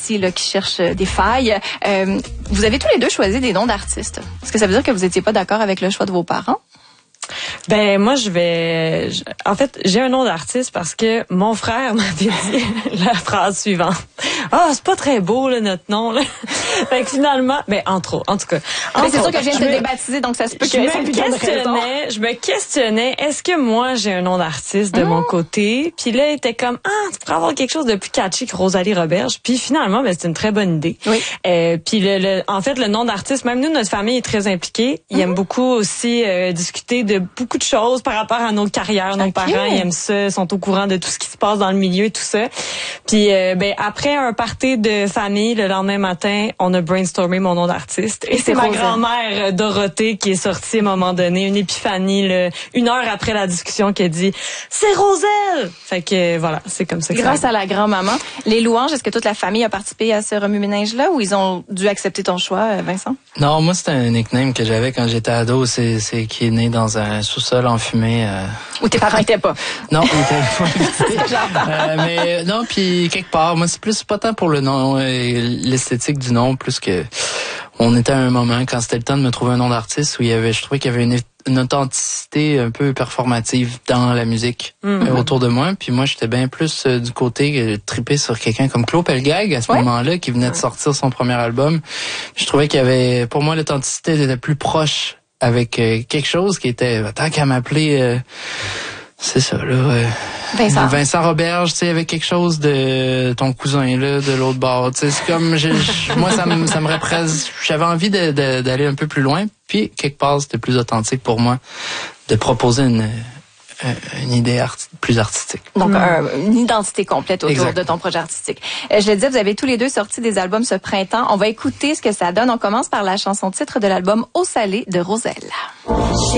aussi là, qui cherchent des failles. Vous avez tous les deux choisi des noms d'artistes. Est-ce que ça veut dire que vous n'étiez pas d'accord avec le choix de vos parents? Ben moi en fait, j'ai un nom d'artiste parce que mon frère m'avait dit la phrase suivante. Ah, c'est pas très beau là notre nom là. Fait que finalement, en tout cas. Mais c'est sûr que je viens de te débaptiser, donc ça se peut que je me questionnais, est-ce que moi j'ai un nom d'artiste de mon côté? Puis là, il était comme tu pourrais avoir quelque chose de plus catchy que Rosalie Roberge. Puis finalement, c'est une très bonne idée. Oui. Puis en fait, le nom d'artiste, même nous, notre famille est très impliquée. Ils aiment beaucoup aussi discuter de beaucoup de choses par rapport à nos carrières. Nos parents, ils aiment ça, sont au courant de tout ce qui se passe dans le milieu et tout ça. Puis après un party de famille, le lendemain matin, on a brainstormé mon nom d'artiste. Et c'est ma grand-mère Dorothée qui est sortie à un moment donné, une épiphanie, là, 1 heure après la discussion, qui a dit « C'est Roselle! » Fait que voilà, c'est comme ça que grâce à la grand-maman. Les louanges, est-ce que toute la famille a participé à ce remue-ménage-là ou ils ont dû accepter ton choix, Vincent? Non, moi, c'était un nickname que j'avais quand j'étais ado. C'est qui est né dans un sous-sol enfumé. Où tes parents étaient pas? Non, ils étaient pas. Mais non, puis quelque part, moi, c'est plus pas tant pour le nom, l'esthétique du nom, plus que on était à un moment quand c'était le temps de me trouver un nom d'artiste où je trouvais qu'il y avait une authenticité un peu performative dans la musique autour de moi. Puis moi, j'étais bien plus du côté trippé sur quelqu'un comme Claude Pelgag à ce moment-là, qui venait de sortir son premier album. Je trouvais qu'il y avait, pour moi, l'authenticité était plus proche avec quelque chose qui était, tant qu'à m'appeler, c'est ça, là, Vincent Roberge, tu sais, avec quelque chose de ton cousin, là, de l'autre bord, tu sais, c'est comme, moi, ça me représente, j'avais envie d'aller un peu plus loin, puis, quelque part, c'était plus authentique pour moi de proposer une idée plus artistique. Donc, une identité complète autour de ton projet artistique. Je le disais, vous avez tous les deux sorti des albums ce printemps. On va écouter ce que ça donne. On commence par la chanson titre de l'album Eau salée de Roselle.